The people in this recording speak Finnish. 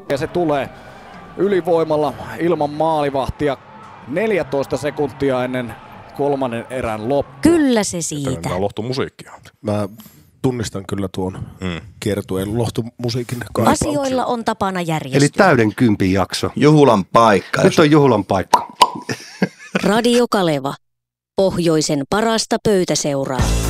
Ja se tulee ylivoimalla ilman maalivahtia 14 sekuntia ennen kolmannen erän loppu. Kyllä se siitä. Tämä on lohtumusiikkia. Mä tunnistan kyllä tuon kiertueen lohtumusiikin kaipauksen. Asioilla on tapana järjestyä. Eli täyden kympin jakso. Juhulan paikka. Nyt on juhulan paikka. Radio Kaleva. Pohjoisen parasta pöytäseuraa.